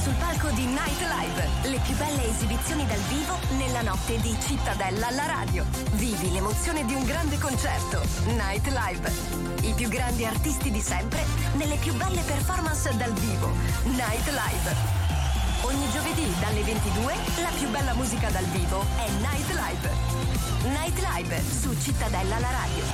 sul palco di Night Live, le più belle esibizioni dal vivo nella notte di Cittadella alla radio. Vivi l'emozione di un grande concerto. Night Live. I più grandi artisti di sempre nelle più belle performance dal vivo. Night Live. Ogni giovedì dalle 22 la più bella musica dal vivo è Night Live. Night Live su Cittadella alla radio.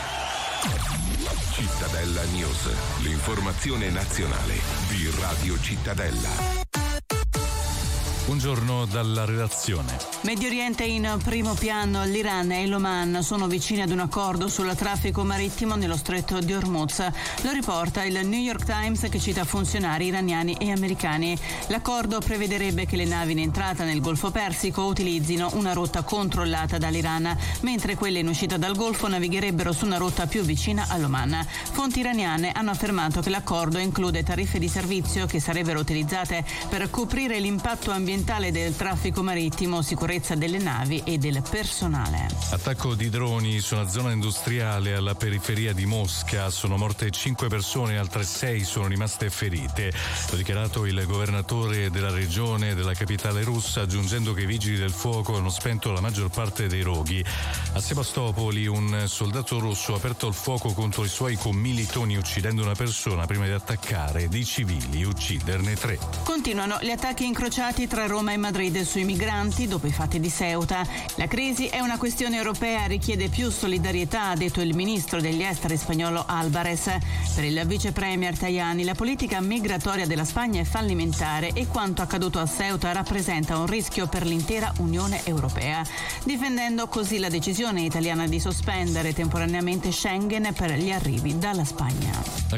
Cittadella News, l'informazione nazionale di Radio Cittadella. Buongiorno dalla redazione. Medio Oriente in primo piano, l'Iran e l'Oman sono vicini ad un accordo sul traffico marittimo nello stretto di Hormuz. Lo riporta il New York Times, che cita funzionari iraniani e americani. L'accordo prevederebbe che le navi in entrata nel Golfo Persico utilizzino una rotta controllata dall'Iran, mentre quelle in uscita dal Golfo navigherebbero su una rotta più vicina all'Oman. Fonti iraniane hanno affermato che l'accordo include tariffe di servizio che sarebbero utilizzate per coprire l'impatto ambientale del traffico marittimo, sicurezza delle navi e del personale. Attacco di droni su una zona industriale alla periferia di Mosca. Sono morte 5 persone e altre 6 sono rimaste ferite. Lo ha dichiarato il governatore della regione della capitale russa, aggiungendo che i vigili del fuoco hanno spento la maggior parte dei roghi. A Sebastopoli un soldato russo ha aperto il fuoco contro i suoi commilitoni, uccidendo una persona prima di attaccare dei civili e ucciderne 3. Continuano gli attacchi incrociati tra Roma e Madrid sui migranti dopo i fatti di Ceuta. La crisi è una questione europea, richiede più solidarietà, ha detto il ministro degli esteri spagnolo Álvarez. Per il vice premier Tajani la politica migratoria della Spagna è fallimentare e quanto accaduto a Ceuta rappresenta un rischio per l'intera Unione Europea, difendendo così la decisione italiana di sospendere temporaneamente Schengen per gli arrivi dalla Spagna.